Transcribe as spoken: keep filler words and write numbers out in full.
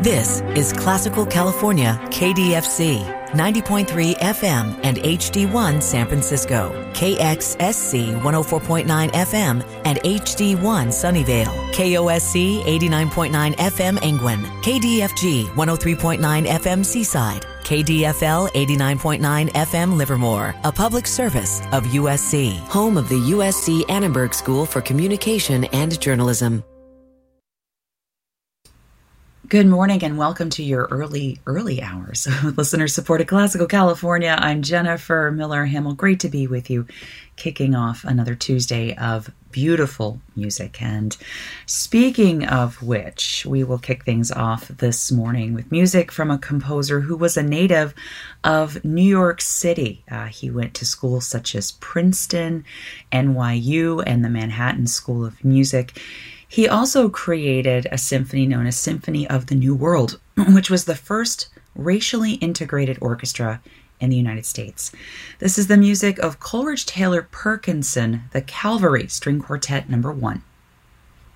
This is Classical California, K D F C, ninety point three F M and H D one San Francisco, K X S C one oh four point nine F M and H D one Sunnyvale, K O S C eighty-nine point nine F M Angwin, K D F G one oh three point nine F M Seaside, K D F L eighty-nine point nine F M Livermore, a public service of U S C, home of the U S C Annenberg School for Communication and Journalism. Good morning and welcome to your early, early hours with listener-supported Classical California. I'm Jennifer Miller-Hamill. Great to be with you, kicking off another Tuesday of beautiful music. And speaking of which, we will kick things off this morning with music from a composer who was a native of New York City. Uh, he went to schools such as Princeton, N Y U, and the Manhattan School of Music. He also created a symphony known as Symphony of the New World, which was the first racially integrated orchestra in the United States. This is the music of Coleridge Taylor Perkinson, the Calvary String Quartet number one.